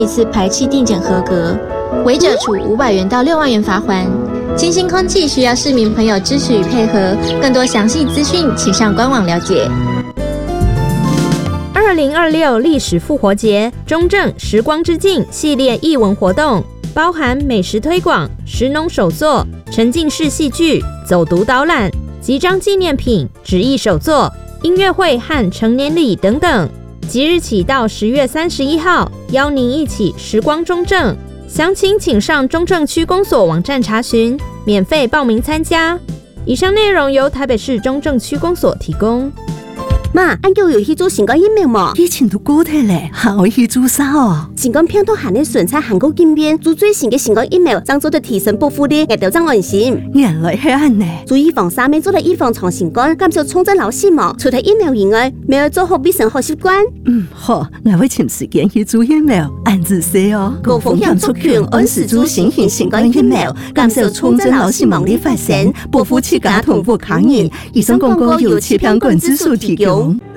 一次排气定检合格，违者处500元到6万元罚锾。清新空气需要市民朋友支持与配合，更多详细资讯请上官网了解。 2026历史复活节中正时光之境系列艺文活动，包含美食推广、食农手作、沉浸式戏剧、走读导览、集章纪念品、纸艺手作、音乐会和成年礼等等。即日起到10月31号，邀您一起时光中正。详情请上中正区公所网站查询，免费报名参加。以上内容由台北市中正区公所提供。 妈，俺叫有去做新冠疫苗嘛？ 以前都过体嘞，还会去做啥哦？ 新冠病毒含的纯菜韩国见面，做最新的新冠疫苗，当做的提升保护力，也就真安心。 原来是安呢。 做预防3面做的预防长新冠，减少重症老死亡。除了疫苗以外，没有做好卫生好习惯。 好，我会请时间去做疫苗，按自说哦。 高风险族群按时做新型新冠疫苗，减少重症老死亡的发生，保护自家同步抗疫。以上广告由气象馆指数提供。